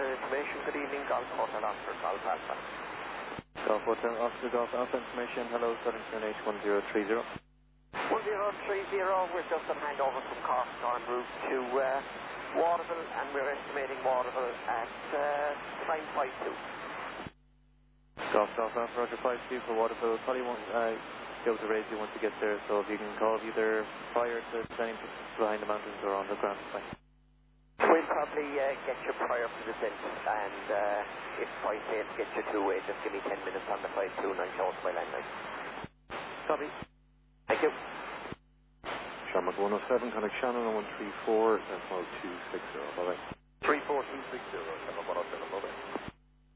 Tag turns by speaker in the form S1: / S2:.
S1: information. Good evening, Golf Hotel Oscar, Golf Alpha.
S2: Golf Hotel Oscar, Golf Alpha information. Hello, Southern H 1030.
S1: 1030, we're just on handover from Cork on route to Waterville, and we're estimating Waterville at time 52.
S2: Golf Alpha, Roger 52 for Waterville. Probably won't go to raise you once you get there, so if you can call either prior to staying behind the mountains or on the ground, fine.
S1: We'll probably get you prior to the descent, and if I say to get you two-way, just give me 10 minutes on the 529 close by landline.
S2: Copy.
S1: Thank you.
S3: Shamrock 107, connect Shannon on 134, Sentinel 260, bye-bye.
S1: 34260, Shamrock 107, bye-bye.